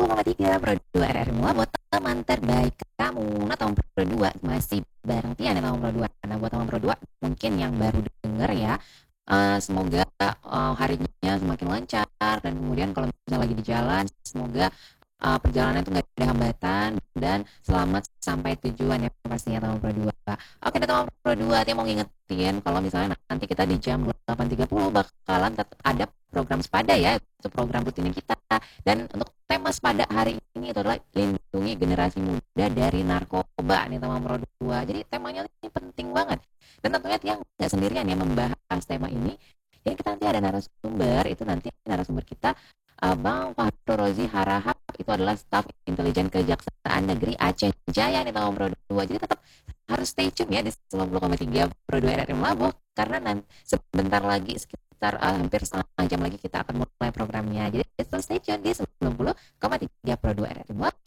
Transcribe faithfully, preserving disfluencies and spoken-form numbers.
koma tiga Pro dua R R Mua buat teman terbaik kamu. Nah, tahun Pro dua masih bareng Tian ya tahun Pro dua. Nah, buat tahun Pro dua mungkin yang baru denger ya, uh, semoga uh, harinya semakin lancar dan kemudian kalau misalnya lagi di jalan, semoga uh, perjalanan itu nggak ada hambatan dan selamat sampai tujuan ya pastinya tahun Pro dua. Oke, di tahun Pro dua Tian mau ngingetin kalau misalnya nanti kita di jam delapan tiga puluh bakalan ada program sepada ya, itu program rutin kita. Dan untuk tema sepada hari ini itu adalah lindungi generasi muda dari narkoba nih teman Pro dua. Jadi temanya ini penting banget. Dan tentunya Tiang nggak sendirian ya membahas tema ini. Jadi kita nanti ada narasumber, itu nanti narasumber kita uh, Bang Fahru Rozi Harahap, itu adalah staf intelijen Kejaksaan Negeri Aceh Jaya nih teman Pro dua. Jadi tetap harus stay tune ya di sembilan puluh koma tiga Pro dua R R Mabok karena nanti sebentar lagi sekitar uh, hampir setengah jam lagi kita akan mulai programnya. Jadi stay tune di sembilan puluh koma tiga Pro dua R R Mabok